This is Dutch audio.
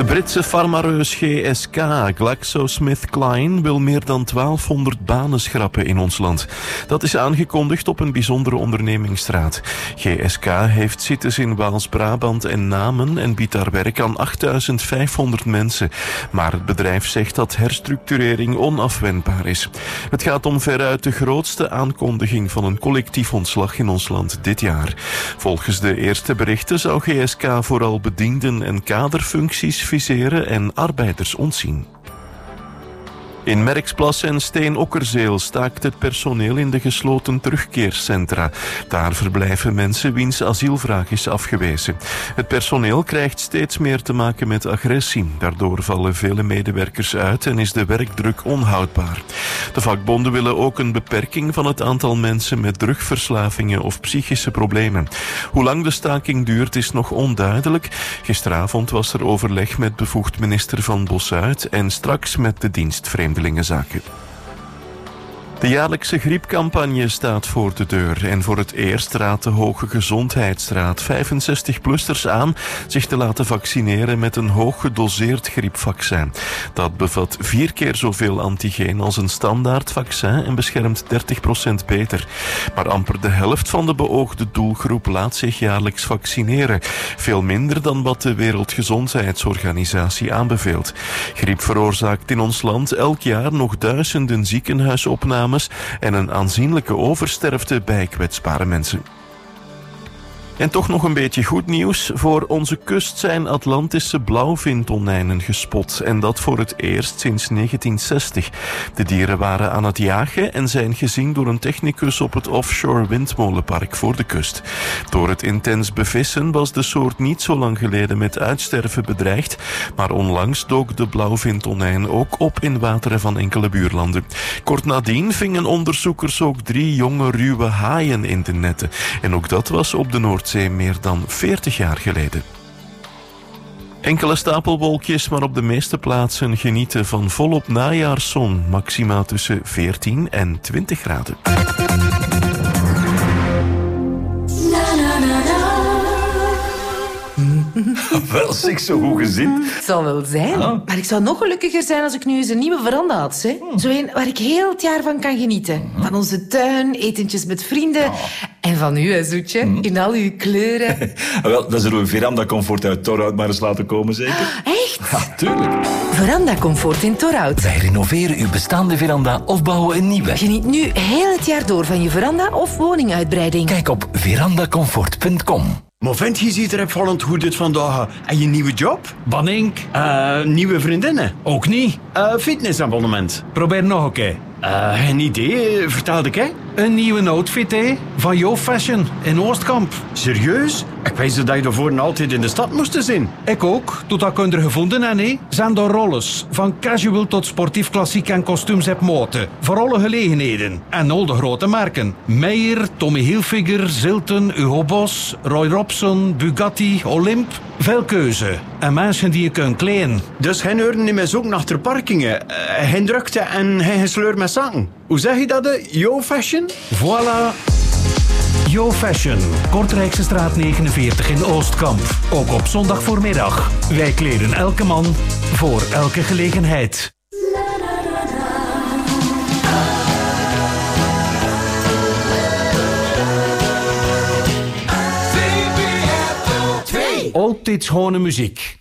De Britse farmareus GSK, GlaxoSmithKline, wil meer dan 1200 banen schrappen in ons land. Dat is aangekondigd op een bijzondere ondernemingsraad. GSK heeft zitters in Waals-Brabant en Namen en biedt daar werk aan 8500 mensen. Maar het bedrijf zegt dat herstructurering onafwendbaar is. Het gaat om veruit de grootste aankondiging van een collectief ontslag in ons land dit jaar. Volgens de eerste berichten zou GSK vooral bedienden en kaderfuncties viseren en arbeiders ontzien. In Merksplas en Steen-Okkerzeel staakt het personeel in de gesloten terugkeercentra. Daar verblijven mensen wiens asielvraag is afgewezen. Het personeel krijgt steeds meer te maken met agressie. Daardoor vallen vele medewerkers uit en is de werkdruk onhoudbaar. De vakbonden willen ook een beperking van het aantal mensen met drugverslavingen of psychische problemen. Hoe lang de staking duurt is nog onduidelijk. Gisteravond was er overleg met bevoegd minister Van Bossuit en straks met de dienst Vreemdelingenzaken. De jaarlijkse griepcampagne staat voor de deur en voor het eerst raadt de Hoge Gezondheidsraad 65-plussers aan zich te laten vaccineren met een hoog gedoseerd griepvaccin. Dat bevat 4 keer zoveel antigeen als een standaard vaccin en beschermt 30% beter. Maar amper de helft van de beoogde doelgroep laat zich jaarlijks vaccineren. Veel minder dan wat de Wereldgezondheidsorganisatie aanbeveelt. Griep veroorzaakt in ons land elk jaar nog duizenden ziekenhuisopnames en een aanzienlijke oversterfte bij kwetsbare mensen. En toch nog een beetje goed nieuws. Voor onze kust zijn Atlantische blauwvintonijnen gespot. En dat voor het eerst sinds 1960. De dieren waren aan het jagen en zijn gezien door een technicus op het offshore windmolenpark voor de kust. Door het intens bevissen was de soort niet zo lang geleden met uitsterven bedreigd. Maar onlangs dook de blauwvintonijn ook op in wateren van enkele buurlanden. Kort nadien vingen onderzoekers ook 3 jonge ruwe haaien in de netten. En ook dat was op de Noordzee meer dan 40 jaar geleden. Enkele stapelwolkjes, maar op de meeste plaatsen genieten van volop najaarszon. Maxima tussen 14 en 20 graden. Wel, zeg, zo goed gezien. Het zal wel zijn. Maar ik zou nog gelukkiger zijn als ik nu eens een nieuwe veranda had. Hè? Zo een waar ik heel het jaar van kan genieten. Van onze tuin, etentjes met vrienden. En van u, hè, Zoetje, in al uw kleuren. Wel, dan zullen we Veranda Comfort uit Torhout maar eens laten komen, zeker? Echt? Ja, tuurlijk. Veranda Comfort in Torhout. Wij renoveren uw bestaande veranda of bouwen een nieuwe. Geniet nu heel het jaar door van je veranda of woninguitbreiding. Kijk op verandacomfort.com. Maar vent, je ziet er opvallend goed uit vandaag. En je nieuwe job? Banning? Nieuwe vriendinnen? Ook niet. Fitnessabonnement? Probeer nog een keer. Geen idee, vertelde ik, hè? Een nieuwe outfit, hè? Van Yo Fashion in Oostkamp. Serieus? Ik wist dat je daarvoor altijd in de stad moest zijn. Ik ook, toen dat ik er gevonden heb, hè? Zijn er rolles. Van casual tot sportief, klassiek en kostuums heb moten. Voor alle gelegenheden. En al de grote merken. Meijer, Tommy Hilfiger, Zilton, Hugo Boss, Roy Robson, Bugatti, Olymp. Veel keuze. En mensen die je kunt kleden. Dus geen uren niet meer zoeken achter parkingen. Geen drukte en geen gesleur met zaken. Hoe zeg je dat, Yo Fashion? Voilà. Yo Fashion, Kortrijkse straat 49 in Oostkamp. Ook op zondag voormiddag. Wij kleden elke man voor elke gelegenheid. Altijd schone muziek.